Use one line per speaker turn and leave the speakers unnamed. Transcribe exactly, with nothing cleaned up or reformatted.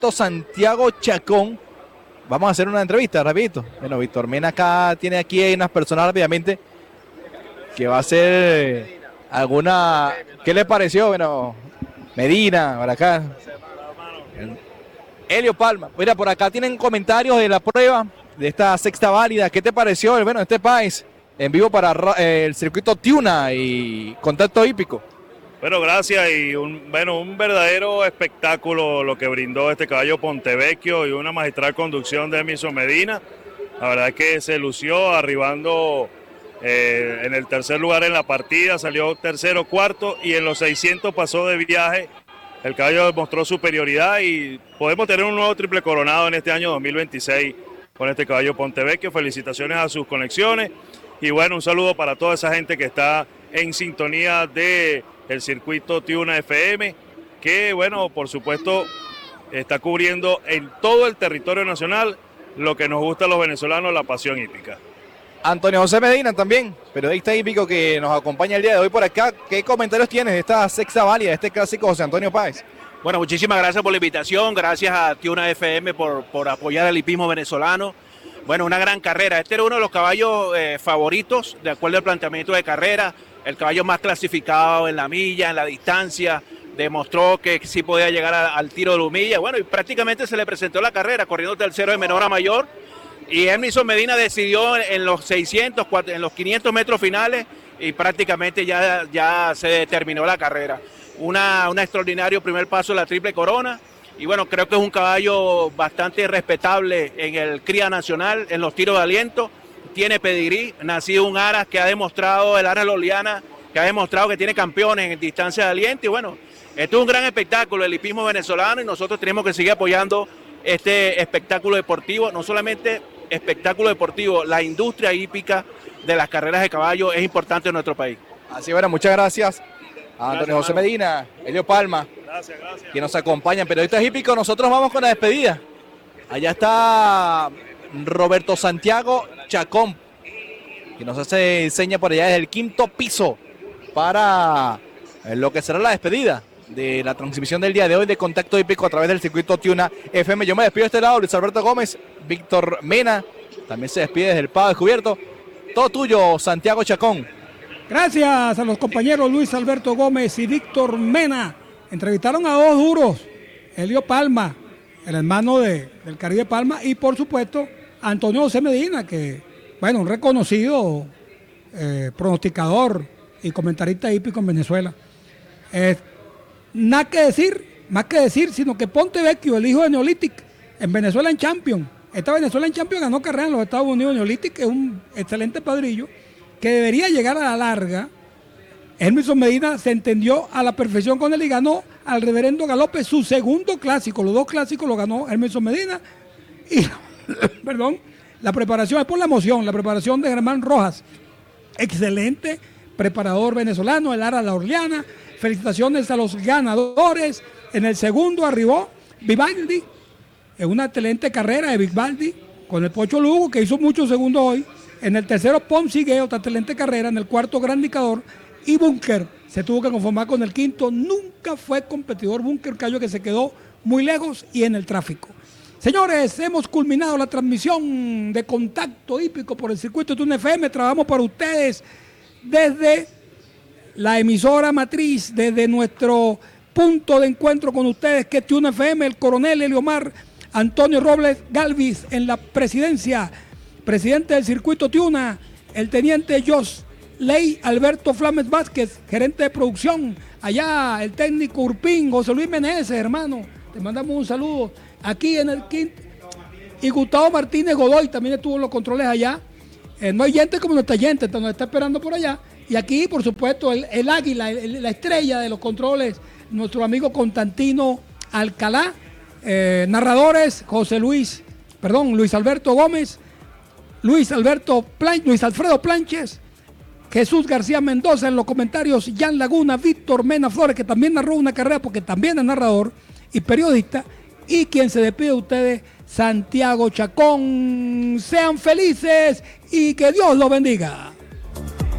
Santiago Chacón. Vamos a hacer una entrevista, rapidito. Bueno, Víctor Mena acá tiene aquí unas personas rápidamente que va a hacer alguna... ¿Qué le pareció? Bueno, Medina, por acá. Helio Palma. Mira, por acá tienen comentarios de la prueba de esta sexta válida. ¿Qué te pareció? Bueno, este país en vivo para eh, el circuito Tiuna y Contacto Hípico.
Bueno, gracias y un, bueno, un verdadero espectáculo lo que brindó este caballo Pontevecchio y una magistral conducción de Emerson Medina. La verdad es que se lució arribando eh, en el tercer lugar en la partida, salió tercero, cuarto y en los seiscientos pasó de viaje. El caballo demostró superioridad y podemos tener un nuevo triple coronado en este año dos mil veintiséis con este caballo Pontevecchio. Felicitaciones a sus conexiones y bueno, un saludo para toda esa gente que está en sintonía de el circuito Tiuna F M, que bueno, por supuesto está cubriendo en todo el territorio nacional lo que nos gusta a los venezolanos, la pasión hípica.
Antonio José Medina también, periodista hípico que nos acompaña el día de hoy por acá. ¿Qué comentarios tienes de esta sexta válida, de este clásico José Antonio Páez?
Bueno, muchísimas gracias por la invitación, gracias a Tiuna F M por, por apoyar el hipismo venezolano. Bueno, una gran carrera, este era uno de los caballos eh, favoritos, de acuerdo al planteamiento de carrera, el caballo más clasificado en la milla, en la distancia, demostró que sí podía llegar a, al tiro de la milla, bueno, y prácticamente se le presentó la carrera, corriendo tercero de menor a mayor, y Emerson Medina decidió en los seiscientos, en los quinientos metros finales, y prácticamente ya, ya se determinó la carrera. Una, un extraordinario primer paso de la triple corona, y bueno, creo que es un caballo bastante respetable en el cría nacional, en los tiros de aliento. Tiene pedigrí, nacido un Aras que ha demostrado, el Aras Loliana, que ha demostrado que tiene campeones en distancia de aliento. Y bueno, esto es un gran espectáculo, el hipismo venezolano, y nosotros tenemos que seguir apoyando este espectáculo deportivo. No solamente espectáculo deportivo, la industria hípica de las carreras de caballo es importante en nuestro país.
Así, bueno, muchas gracias a Antonio José Medina, Helio Palma,
gracias, gracias.
que nos acompañan. Periodistas hípicos, nosotros vamos con la despedida. Allá está Roberto Santiago Chacón, que nos hace seña por allá desde el quinto piso para lo que será la despedida de la transmisión del día de hoy de Contacto Hípico a través del circuito Tiuna F M. Yo me despido de este lado, Luis Alberto Gómez, Víctor Mena, también se despide desde el Pado Descubierto. Todo tuyo, Santiago Chacón.
Gracias a los compañeros Luis Alberto Gómez y Víctor Mena. Entrevistaron a dos duros, Helio Palma, el hermano de, del Caribe Palma, y por supuesto Antonio José Medina, que, bueno, un reconocido eh, pronosticador y comentarista hípico en Venezuela. Eh, nada que decir, más que decir, sino que Pontevecchio, el hijo de Neolític, en Venezuela en Champion. Esta Venezuela en Champion ganó carrera en los Estados Unidos. Neolític es un excelente padrillo que debería llegar a la larga. Emerson Medina se entendió a la perfección con él y ganó al reverendo Galope su segundo clásico. Los dos clásicos lo ganó Emerson Medina y... Perdón, la preparación es por la emoción, la preparación de Germán Rojas, excelente preparador venezolano, el Aras La Orleana. Felicitaciones a los ganadores. En el segundo arribó Vivaldi, en una excelente carrera de Vivaldi con el Pocho Lugo, que hizo muchos segundos hoy. En el tercero Pom sigue otra excelente carrera. En el cuarto Gran Indicador, y Bunker se tuvo que conformar con el quinto. Nunca fue competidor Bunker, callo que se quedó muy lejos y en el tráfico. Señores, hemos culminado la transmisión de Contacto Hípico por el circuito Tiuna F M. Trabajamos para ustedes desde la emisora matriz, desde nuestro punto de encuentro con ustedes, que es Tiuna F M, el coronel Eliomar Antonio Robles Galvis en la presidencia, presidente del circuito Tiuna, el teniente Jos Ley Alberto Flames Vázquez, gerente de producción, allá el técnico Urpín, José Luis Meneses, hermano, te mandamos un saludo. Aquí en el quinto, y Gustavo Martínez Godoy también estuvo en los controles allá. Eh, no hay gente como nuestra gente, nos está esperando por allá. Y aquí, por supuesto, el, el águila, el, la estrella de los controles, nuestro amigo Constantino Alcalá. Eh, narradores, José Luis, perdón, Luis Alberto Gómez, Luis Alberto Plan, Luis Alfredo Planches, Jesús García Mendoza en los comentarios, Jan Laguna, Víctor Mena Flores, que también narró una carrera porque también es narrador y periodista. Y quien se despide de ustedes, Santiago Chacón. Sean felices y que Dios los bendiga.